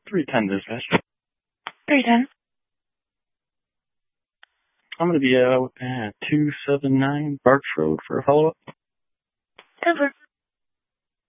310 dispatch. 310. I'm going to be out at 279 Barks Road for a follow-up. 10-4.